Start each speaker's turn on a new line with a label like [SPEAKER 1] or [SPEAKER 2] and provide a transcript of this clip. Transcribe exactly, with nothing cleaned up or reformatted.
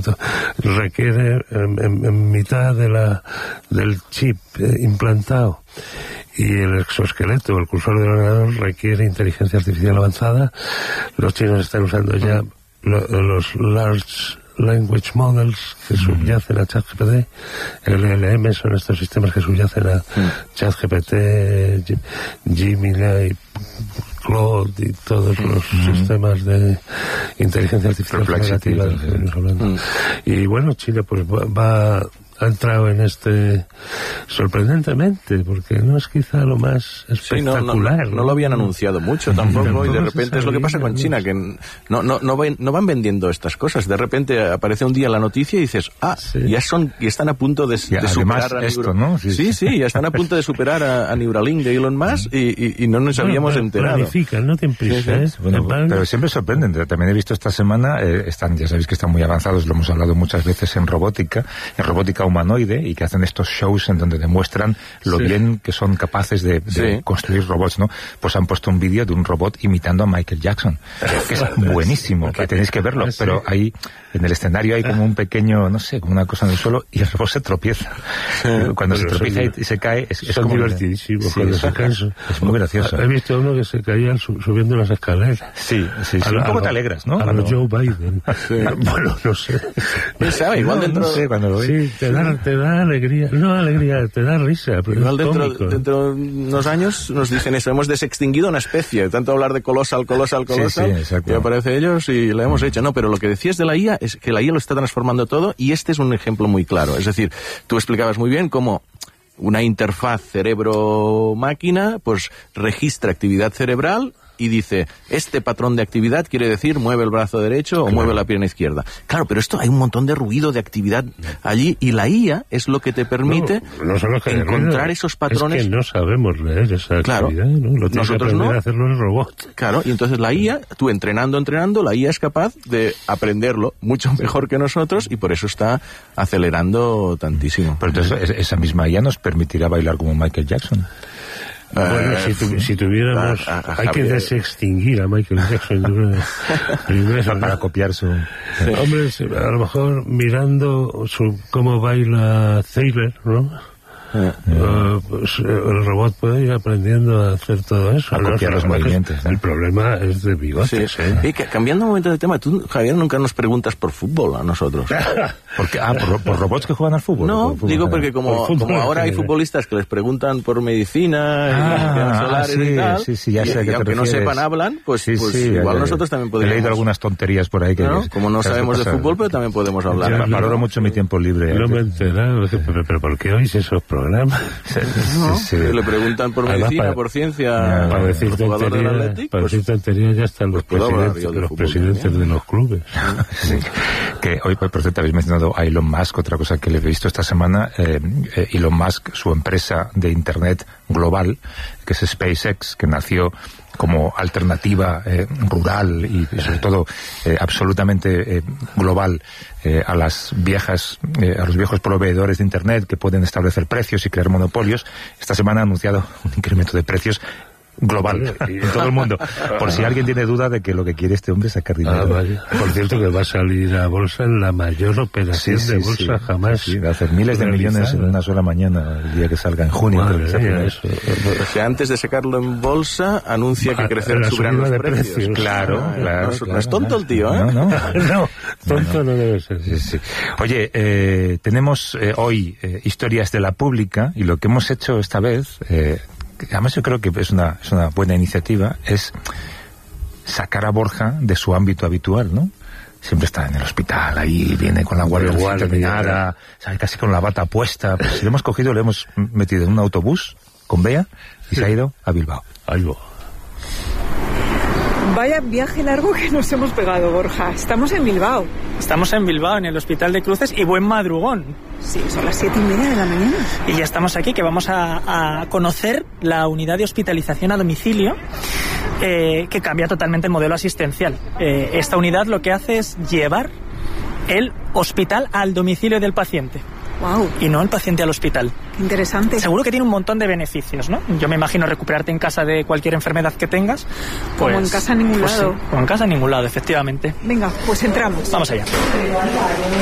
[SPEAKER 1] momento. Requiere en, en, en mitad de la del chip eh, implantado y el exoesqueleto, el cursor del ordenador, requiere inteligencia artificial avanzada. Los chinos están usando ya lo, los large language models que subyacen a ChatGPT. El L L M son estos sistemas que subyacen a ChatGPT, Gemini, Claude y todos los mm. sistemas de inteligencia artificial generativa de que venimos hablando. Mm. Y bueno, Chile pues va, va ha entrado en este sorprendentemente, porque no es quizá lo más espectacular.
[SPEAKER 2] Sí, no, no, no, no lo habían anunciado mucho tampoco, tampoco y de repente es lo que pasa con China, que no, no, no, ven, no van vendiendo estas cosas. De repente aparece un día la noticia y dices, ah, sí. ya son, ya están a punto de, de superar a
[SPEAKER 3] esto,
[SPEAKER 2] Neuro...
[SPEAKER 3] ¿no?
[SPEAKER 2] Sí, sí, sí, ya están a punto de superar a, a Neuralink de Elon Musk y, y, y no nos habíamos
[SPEAKER 1] bueno,
[SPEAKER 2] enterado.
[SPEAKER 1] Planifican, no te emprisa, ¿eh?
[SPEAKER 3] Bueno, pero siempre sorprenden. También he visto esta semana, eh, están, ya sabéis que están muy avanzados, lo hemos hablado muchas veces en robótica, en robótica humanoide, y que hacen estos shows en donde demuestran lo sí. bien que son capaces de, de sí. construir robots, ¿no? Pues han puesto un vídeo de un robot imitando a Michael Jackson, que es buenísimo, que tenéis que verlo, sí. pero ahí en el escenario hay como un pequeño, no sé, como una cosa en el suelo y el robot se tropieza. Sí. Cuando pero se tropieza son, y se cae, es, es
[SPEAKER 1] son
[SPEAKER 3] como
[SPEAKER 1] divertidísimos. Sí, cuando se caen,
[SPEAKER 3] es muy gracioso.
[SPEAKER 1] He visto uno que se caía subiendo las escaleras.
[SPEAKER 3] Sí, sí, sí.
[SPEAKER 1] A
[SPEAKER 3] un
[SPEAKER 1] lo,
[SPEAKER 3] poco
[SPEAKER 1] a
[SPEAKER 3] te alegras, ¿no?
[SPEAKER 1] A
[SPEAKER 3] Cuando...
[SPEAKER 1] lo Joe Biden. Sí. Bueno, no sé.
[SPEAKER 2] ¿Quién sabe? Igual
[SPEAKER 3] no,
[SPEAKER 2] dentro...
[SPEAKER 3] No sé, cuando lo ves.
[SPEAKER 1] Sí, te da, te da alegría. No alegría, te da risa. Pero
[SPEAKER 2] igual
[SPEAKER 1] es
[SPEAKER 2] dentro,
[SPEAKER 1] cómico,
[SPEAKER 2] dentro de unos años nos dicen eso. Hemos desextinguido una especie. Tanto hablar de colosal, colosal, colosal.
[SPEAKER 3] Sí, sí,
[SPEAKER 2] que aparece ellos y lo hemos mm. hecho. No, pero lo que decías de la I A es que la I A lo está transformando todo y este es un ejemplo muy claro. Es decir, tú explicabas muy bien cómo una interfaz cerebro-máquina pues registra actividad cerebral y dice, este patrón de actividad quiere decir mueve el brazo derecho o claro. mueve la pierna izquierda. Claro, pero esto hay un montón de ruido, de actividad allí, y la I A es lo que te permite
[SPEAKER 1] no, no que
[SPEAKER 2] encontrar esos patrones.
[SPEAKER 1] Es que no sabemos leer esa
[SPEAKER 2] claro.
[SPEAKER 1] actividad, ¿no? Lo tiene
[SPEAKER 2] Nosotros
[SPEAKER 1] que aprender
[SPEAKER 2] no.
[SPEAKER 1] a hacerlo el robot.
[SPEAKER 2] Claro, y entonces la I A, tú entrenando, entrenando, la I A es capaz de aprenderlo mucho mejor que nosotros y por eso está acelerando tantísimo.
[SPEAKER 3] Pero entonces esa misma I A nos permitirá bailar como Michael Jackson.
[SPEAKER 1] Bueno, si, tu, si tuviéramos... A, a, a hay que desextinguir a Michael Jackson primero,
[SPEAKER 3] para copiar su...
[SPEAKER 1] Sí. Hombre, a lo mejor mirando su, cómo baila Thriller, ¿no? Uh, pues el robot puede ir aprendiendo a hacer todo eso.
[SPEAKER 3] A
[SPEAKER 1] ¿no?
[SPEAKER 3] copiar los movimientos.
[SPEAKER 1] ¿no? El problema es de bigotes.
[SPEAKER 2] Sí.
[SPEAKER 1] ¿eh?
[SPEAKER 2] Y que, cambiando un momento de tema, tú, Javier, nunca nos preguntas por fútbol a nosotros.
[SPEAKER 3] ¿Por qué? Ah, ¿por, por robots que juegan al fútbol?
[SPEAKER 2] No,
[SPEAKER 3] fútbol
[SPEAKER 2] digo porque como, como ahora hay futbolistas que les preguntan por medicina,
[SPEAKER 3] ah,
[SPEAKER 2] y solares
[SPEAKER 3] sí,
[SPEAKER 2] y tal,
[SPEAKER 3] sí, sí, ya sé
[SPEAKER 2] y,
[SPEAKER 3] que
[SPEAKER 2] y aunque no sepan, hablan, pues,
[SPEAKER 3] sí,
[SPEAKER 2] pues
[SPEAKER 3] sí,
[SPEAKER 2] igual
[SPEAKER 3] ya,
[SPEAKER 2] nosotros también podemos.
[SPEAKER 3] He leído algunas tonterías por ahí que...
[SPEAKER 2] ¿No? Como no sabemos de fútbol, pero también podemos hablar.
[SPEAKER 3] Ya, valoro mucho mi tiempo libre.
[SPEAKER 1] No me he enterado, pero, pero ¿por qué oís esos programas?
[SPEAKER 2] No,
[SPEAKER 3] sí, sí.
[SPEAKER 2] Le preguntan por
[SPEAKER 1] Además,
[SPEAKER 2] medicina,
[SPEAKER 1] para,
[SPEAKER 2] por ciencia,
[SPEAKER 1] ya, para decir tonterías,
[SPEAKER 2] Athletic,
[SPEAKER 1] para
[SPEAKER 2] pues,
[SPEAKER 1] decir tonterías ya están los
[SPEAKER 2] pues
[SPEAKER 1] presidentes, de los
[SPEAKER 2] fútbol,
[SPEAKER 1] presidentes
[SPEAKER 2] ¿no?
[SPEAKER 1] de los clubes.
[SPEAKER 3] Sí. Que hoy, por cierto, habéis mencionado a Elon Musk, otra cosa que le he visto esta semana. Eh, Elon Musk, su empresa de Internet global, que es SpaceX, que nació como alternativa eh, rural y sobre todo eh, absolutamente eh, global eh, a las viejas eh, a los viejos proveedores de Internet que pueden establecer precios y crear monopolios. Esta semana ha anunciado un incremento de precios global en todo el mundo, por si alguien tiene duda de que lo que quiere este hombre es sacar dinero.
[SPEAKER 1] Ah, vaya. Por cierto, que va a salir a bolsa en la mayor operación sí, sí, de bolsa sí. jamás.
[SPEAKER 3] Sí, va a hacer miles de millones en una sola mañana el día que salga en junio.
[SPEAKER 1] Madre, eso.
[SPEAKER 2] O sea, antes de sacarlo en bolsa anuncia que crecer subirán los precios.
[SPEAKER 3] precios. Claro,
[SPEAKER 2] ah,
[SPEAKER 3] claro,
[SPEAKER 2] no,
[SPEAKER 3] claro.
[SPEAKER 2] No es tonto el tío, ¿eh?
[SPEAKER 3] No, no,
[SPEAKER 1] no tonto no, no. no debe ser.
[SPEAKER 3] Sí, sí. Oye, eh, tenemos eh, hoy eh, historias de la pública y lo que hemos hecho esta vez... Eh, además yo creo que es una, es una buena iniciativa, es sacar a Borja de su ámbito habitual, ¿no? Siempre está en el hospital, ahí viene con la guardia terminada, ¿sabe? Casi con la bata puesta. Pues si lo hemos cogido, lo hemos metido en un autobús con Bea y sí. se ha ido a Bilbao.
[SPEAKER 1] Ahí va.
[SPEAKER 4] Vaya viaje largo que nos hemos pegado, Borja. Estamos en Bilbao.
[SPEAKER 5] Estamos en Bilbao, en el Hospital de Cruces, y buen madrugón.
[SPEAKER 4] Sí, son las siete y media de la mañana.
[SPEAKER 5] Y ya estamos aquí, que vamos a, a conocer la unidad de hospitalización a domicilio, eh, que cambia totalmente el modelo asistencial. Eh, esta unidad lo que hace es llevar el hospital al domicilio del paciente.
[SPEAKER 4] Wow.
[SPEAKER 5] Y no el paciente al hospital.
[SPEAKER 4] Qué interesante.
[SPEAKER 5] Seguro que tiene un montón de beneficios, ¿no? Yo me imagino recuperarte en casa de cualquier enfermedad que tengas. Pues,
[SPEAKER 4] como en casa en ningún
[SPEAKER 5] pues
[SPEAKER 4] lado.
[SPEAKER 5] Sí, como en casa en ningún lado, efectivamente.
[SPEAKER 4] Venga, pues entramos.
[SPEAKER 5] Vamos allá.